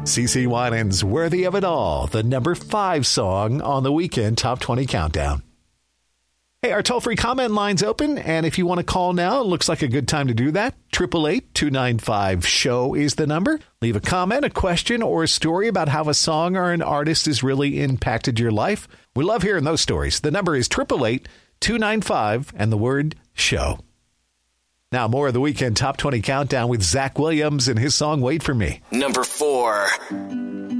CeCe Winans, Worthy of It All, the number 5 song on the Weekend Top 20 Countdown. Hey, our toll-free comment line's open, and if you want to call now, it looks like a good time to do that. 888-295-SHOW is the number. Leave a comment, a question, or a story about how a song or an artist has really impacted your life. We love hearing those stories. The number is 888-295 and the word SHOW. Now, more of the Weekend Top 20 Countdown with Zach Williams and his song, Wait For Me. Number 4.